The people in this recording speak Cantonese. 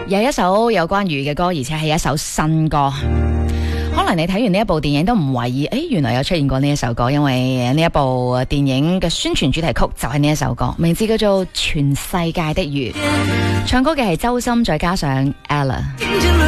又一首有關魚嘅歌，而且係一首新歌。可能你睇完呢一部電影都唔懷疑，原來有出現過呢一首歌，因為呢一部電影嘅宣傳主題曲就係呢一首歌，名字叫做《全世界的魚》，唱歌嘅係周深，再加上 Ella。